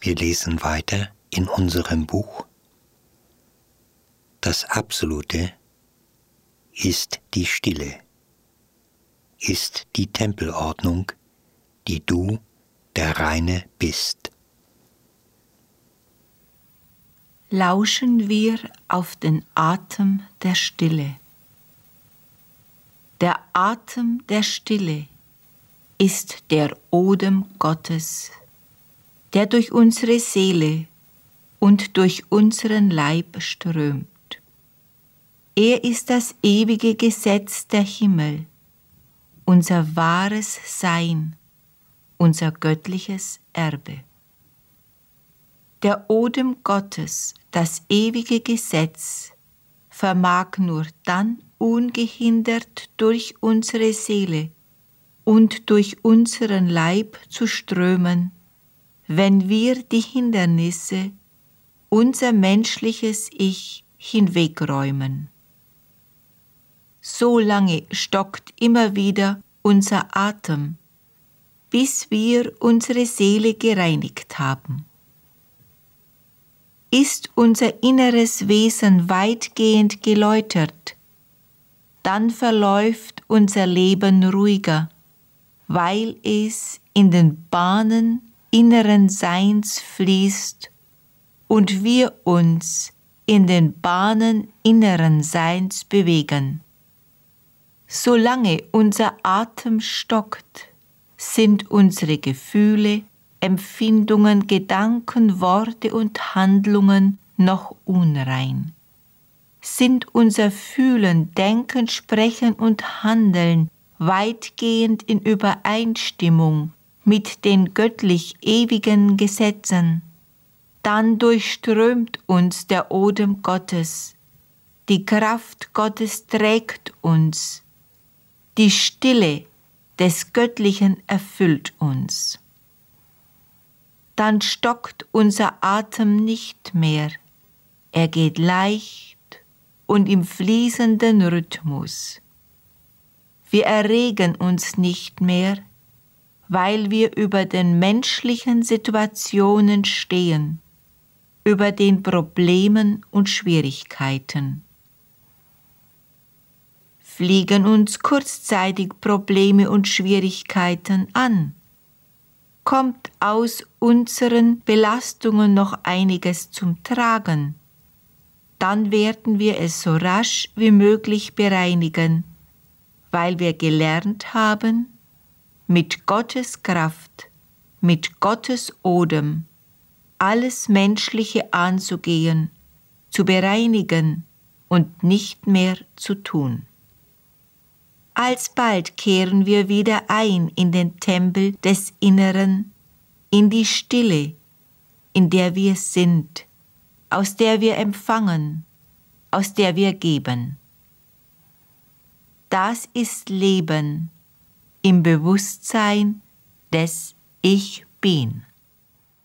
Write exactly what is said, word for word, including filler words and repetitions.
Wir lesen weiter in unserem Buch. Das Absolute ist die Stille, ist die Tempelordnung, die du, der Reine, bist. Lauschen wir auf den Atem der Stille. Der Atem der Stille ist der Odem Gottes, der durch unsere Seele und durch unseren Leib strömt. Er ist das ewige Gesetz der Himmel, unser wahres Sein, unser göttliches Erbe. Der Odem Gottes, das ewige Gesetz, vermag nur dann ungehindert durch unsere Seele und durch unseren Leib zu strömen, wenn wir die Hindernisse, unser menschliches Ich, hinwegräumen. So lange stockt immer wieder unser Atem, bis wir unsere Seele gereinigt haben. Ist unser inneres Wesen weitgehend geläutert, dann verläuft unser Leben ruhiger, weil es in den Bahnen inneren Seins fließt und wir uns in den Bahnen inneren Seins bewegen. Solange unser Atem stockt, sind unsere Gefühle, Empfindungen, Gedanken, Worte und Handlungen noch unrein. Sind unser Fühlen, Denken, Sprechen und Handeln weitgehend in Übereinstimmung mit den göttlich ewigen Gesetzen, dann durchströmt uns der Odem Gottes, die Kraft Gottes trägt uns, die Stille des Göttlichen erfüllt uns. Dann stockt unser Atem nicht mehr, er geht leicht und im fließenden Rhythmus. Wir erregen uns nicht mehr, weil wir über den menschlichen Situationen stehen, über den Problemen und Schwierigkeiten. Fliegen uns kurzzeitig Probleme und Schwierigkeiten an, kommt aus unseren Belastungen noch einiges zum Tragen, dann werden wir es so rasch wie möglich bereinigen, weil wir gelernt haben, mit Gottes Kraft, mit Gottes Odem, alles Menschliche anzugehen, zu bereinigen und nicht mehr zu tun. Alsbald kehren wir wieder ein in den Tempel des Inneren, in die Stille, in der wir sind, aus der wir empfangen, aus der wir geben. Das ist Leben im Bewusstsein des Ich Bin.